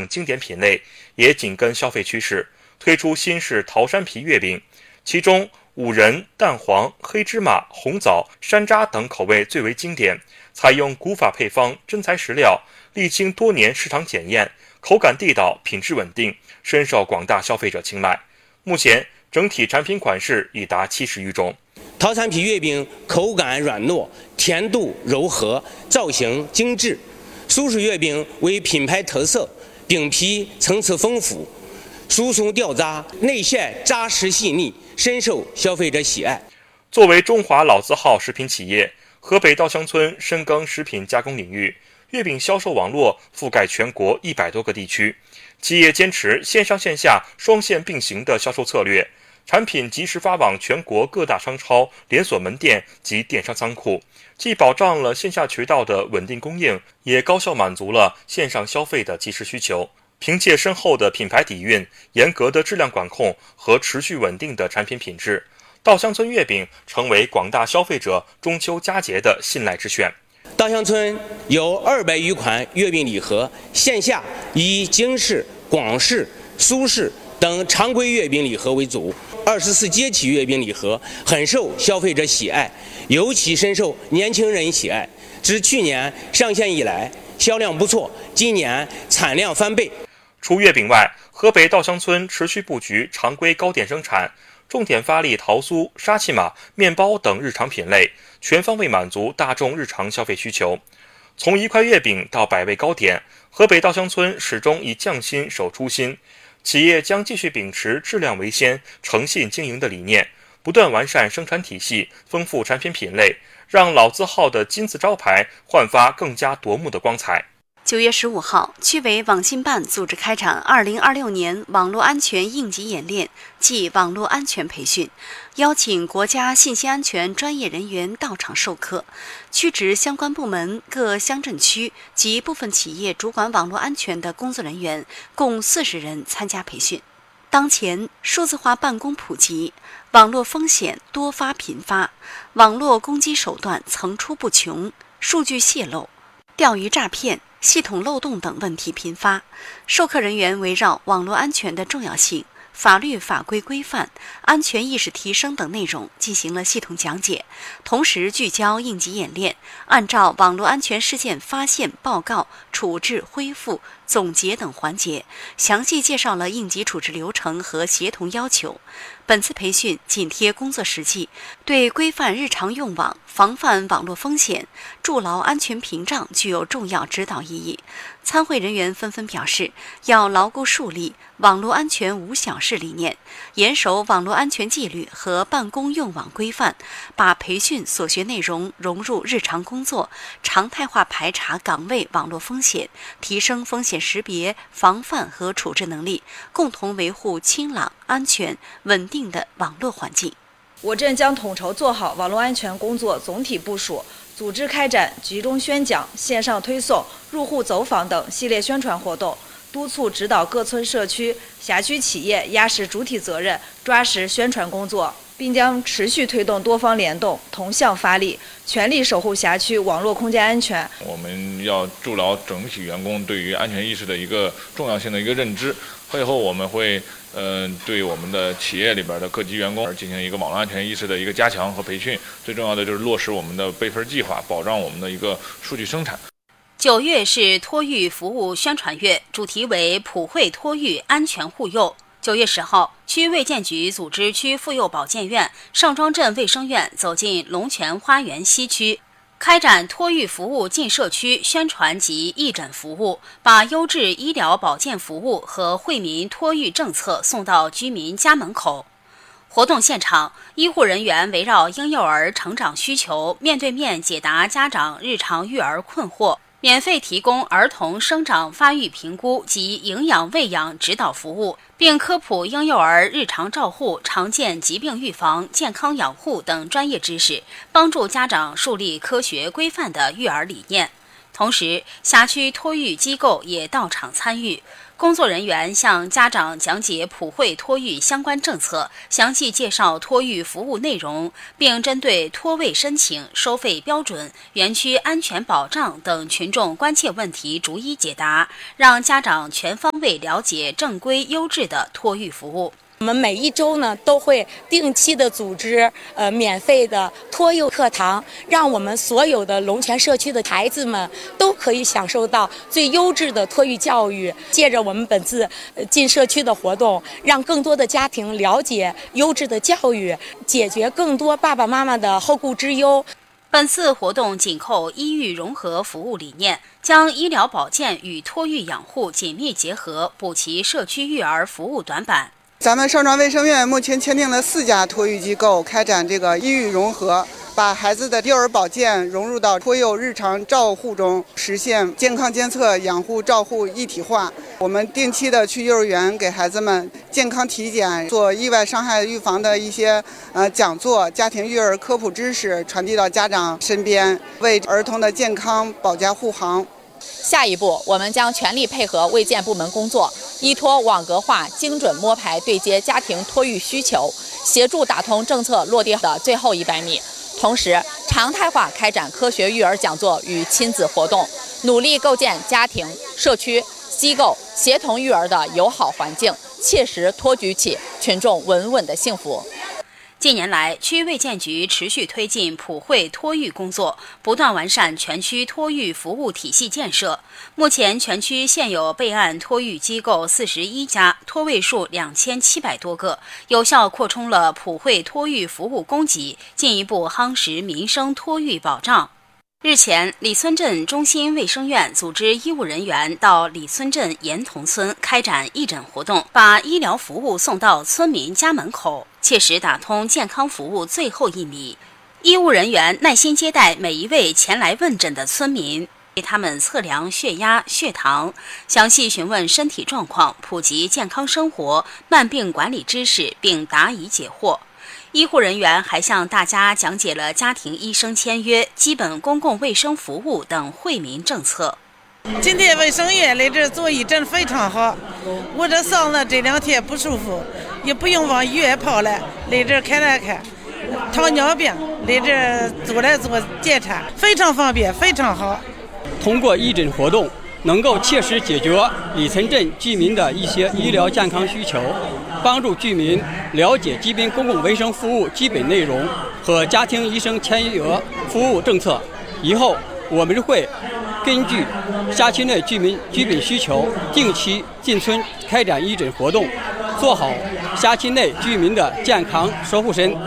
等经典品类也紧跟消费趋势，推出新式桃山皮月饼，其中五仁、蛋黄、黑芝麻、红枣、山楂等口味最为经典，采用古法配方、真材实料，历经多年市场检验，口感地道，品质稳定，深受广大消费者青睐。目前整体产品款式已达70余种。 桃山皮月饼口感软糯，甜度柔和，造型精致。苏式月饼为品牌特色，饼皮层次丰富，疏松掉渣，内馅扎实细腻，深受消费者喜爱。 作为中华老字号食品企业，河北稻香村深耕食品加工领域，月饼销售网络覆盖全国100多个地区。企业坚持线上线下双线并行的销售策略，产品及时发往全国各大商超、连锁门店及电商仓库，既保障了线下渠道的稳定供应，也高效满足了线上消费的及时需求。凭借深厚的品牌底蕴、严格的质量管控和持续稳定的产品品质，稻香村月饼成为广大消费者中秋佳节的信赖之选。 稻香村有200余款月饼礼盒，线下以京式、广式、苏式等常规月饼礼盒为主，24节气月饼礼盒很受消费者喜爱，尤其深受年轻人喜爱。自去年上线以来，销量不错，今年产量翻倍。 除月饼外，河北稻香村持续布局常规糕点生产，重点发力桃酥、沙琪玛、面包等日常品类，全方位满足大众日常消费需求。从1块月饼到百味糕点，河北稻香村始终以匠心守初心。企业将继续秉持质量为先、诚信经营的理念，不断完善生产体系，丰富产品品类，让老字号的金字招牌焕发更加夺目的光彩。 9月15号，区委网信办组织开展2026年网络安全应急演练暨网络安全培训，邀请国家信息安全专业人员到场授课。区直相关部门、各乡镇区及部分企业主管网络安全的工作人员共40人参加培训。当前，数字化办公普及，网络风险多发频发，网络攻击手段层出不穷，数据泄露、钓鱼诈骗、系统漏洞等问题频发。授课人员围绕网络安全的重要性、法律法规规范、安全意识提升等内容进行了系统讲解，同时聚焦应急演练，按照网络安全事件发现、报告、处置、恢复、总结等环节，详细介绍了应急处置流程和协同要求。本次培训紧贴工作实际，对规范日常用网、防范网络风险、筑牢安全屏障具有重要指导意义。参会人员纷纷表示，要牢固树立网络安全无小事理念，严守网络安全纪律和办公用网规范，把培训所学内容融入日常工作，常态化排查岗位网络风险，提升风险识别、防范和处置能力，共同维护清朗、安全、稳定的网络环境。 我镇将统筹做好网络安全工作总体部署，组织开展集中宣讲、线上推送、入户走访等系列宣传活动，督促指导各村社区、辖区企业压实主体责任，抓实宣传工作，并将持续推动多方联动、同向发力，全力守护辖区网络空间安全。 我们要筑牢整体员工对于安全意识的一个重要性的一个认知。会后我们会对我们的企业里边的各级员工进行一个网络安全意识的一个加强和培训。最重要的就是落实我们的备份计划，保障我们的一个数据生产。 9月是托育服务宣传月，主题为普惠托育，安全护幼。9月10号，区卫健局组织区妇幼保健院、上庄镇卫生院走进龙泉花园西区，开展托育服务进社区宣传及义诊服务，把优质医疗保健服务和惠民托育政策送到居民家门口。活动现场，医护人员围绕婴幼儿成长需求，面对面解答家长日常育儿困惑，免费提供儿童生长发育评估及营养喂养指导服务，并科普婴幼儿日常照护、常见疾病预防、健康养护等专业知识，帮助家长树立科学规范的育儿理念。 同时，辖区托育机构也到场参与。工作人员向家长讲解普惠托育相关政策，详细介绍托育服务内容，并针对托位申请、收费标准、园区安全保障等群众关切问题逐一解答，让家长全方位了解正规优质的托育服务。 我们每一周呢都会定期的组织免费的托幼课堂，让我们所有的龙泉社区的孩子们都可以享受到最优质的托育教育。借着我们本次进社区的活动，让更多的家庭了解优质的教育，解决更多爸爸妈妈的后顾之忧。 本次活动紧扣医育融合服务理念，将医疗保健与托育养护紧密结合，补齐社区育儿服务短板。 咱们上庄卫生院目前签订了4家托育机构，开展这个医育融合，把孩子的幼儿保健融入到托幼日常照护中，实现健康监测、养护照护一体化。我们定期的去幼儿园给孩子们健康体检，做意外伤害预防的一些讲座，家庭育儿科普知识传递到家长身边，为儿童的健康保驾护航。 下一步，我们将全力配合卫健部门工作，依托网格化、精准摸排对接家庭托育需求，协助打通政策落地的最后100米。同时，常态化开展科学育儿讲座与亲子活动，努力构建家庭、社区、机构协同育儿的友好环境，切实托举起群众稳稳的幸福。 近年来，区卫健局持续推进普惠托育工作，不断完善全区托育服务体系建设。目前，全区现有备案托育机构41家，托位数2700多个，有效扩充了普惠托育服务供给，进一步夯实民生托育保障。日前，李村镇中心卫生院组织医务人员到李村镇岩童村开展义诊活动，把医疗服务送到村民家门口，切实打通健康服务最后1米。医务人员耐心接待每一位前来问诊的村民，为他们测量血压、血糖，详细询问身体状况，普及健康生活、慢病管理知识，并答疑解惑。医护人员还向大家讲解了家庭医生签约、基本公共卫生服务等惠民政策。 今天卫生院来这做义诊非常好，我这嗓子这2天不舒服，也不用往医院跑了，来这看了看。糖尿病来这做检查，非常方便，非常好。 通过义诊活动，能够切实解决李村镇居民的一些医疗健康需求，帮助居民了解基本公共卫生服务基本内容和家庭医生签约服务政策。以后我们会根据辖区内居民基本需求，定期进村开展义诊活动，做好辖区内居民的健康守护神。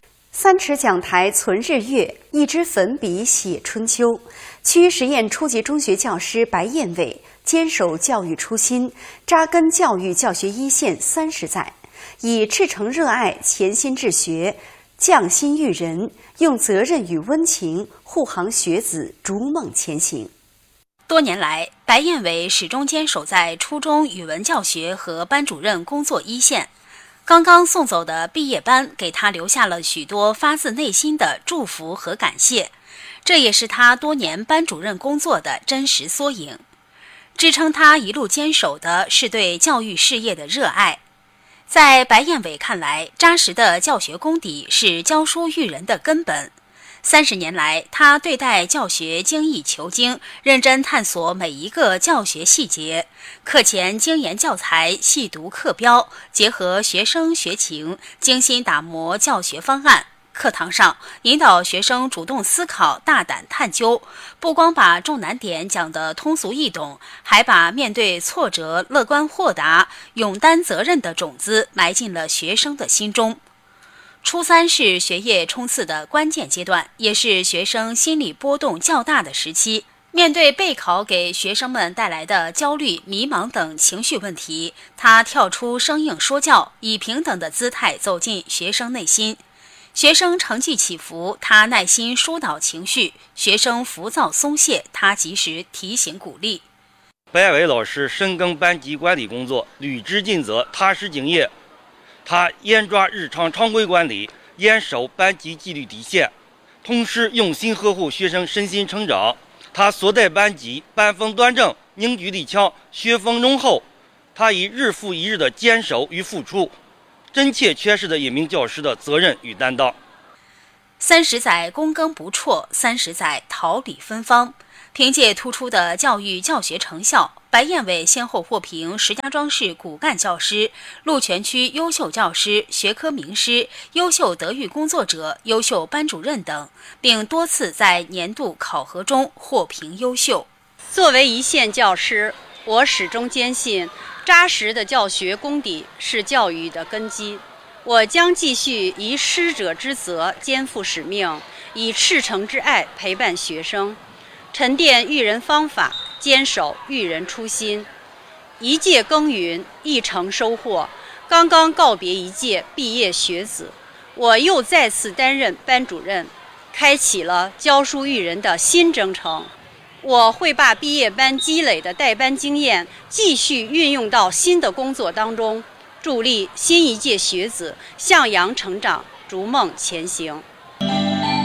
3尺讲台存日月，一支粉笔写春秋。区实验初级中学教师白燕伟坚守教育初心，扎根教育教学一线30载，以赤诚热爱、潜心治学、匠心育人，用责任与温情护航学子逐梦前行。 多年来，白燕伟始终坚守在初中语文教学和班主任工作一线。刚刚送走的毕业班给他留下了许多发自内心的祝福和感谢，这也是他多年班主任工作的真实缩影。支撑他一路坚守的是对教育事业的热爱。在白燕伟看来，扎实的教学功底是教书育人的根本。30年来，他对待教学精益求精，认真探索每一个教学细节。课前精研教材，细读课标，结合学生学情，精心打磨教学方案。课堂上引导学生主动思考，大胆探究，不光把重难点讲得通俗易懂，还把面对挫折乐观豁达、勇担责任的种子埋进了学生的心中。初3是学业冲刺的关键阶段，也是学生心理波动较大的时期。面对备考给学生们带来的焦虑、迷茫等情绪问题，他跳出生硬说教，以平等的姿态走进学生内心。学生成绩起伏，他耐心疏导情绪；学生浮躁松懈，他及时提醒鼓励。 白伟老师深耕班级管理工作，履职尽责，踏实敬业。他严抓日常常规管理，严守班级纪律底线，同时用心呵护学生身心成长， 他所带班级班风端正，凝聚力强，学风浓厚。他以日复一日的坚守与付出，真切诠释了一名教师的责任与担当。 30载躬耕不辍，30载桃李芬芳。凭借突出的教育教学成效，白燕伟先后获评石家庄市骨干教师、鹿泉区优秀教师、学科名师、优秀德育工作者、优秀班主任等，并多次在年度考核中获评优秀。 作为一线教师，我始终坚信，扎实的教学功底是教育的根基。我将继续以师者之责肩负使命，以赤诚之爱陪伴学生，沉淀育人方法，坚守育人初心。一届耕耘，一城收获。刚刚告别一届毕业学子，我又再次担任班主任，开启了教书育人的新征程。我会把毕业班积累的带班经验继续运用到新的工作当中，助力新一届学子向阳成长，逐梦前行。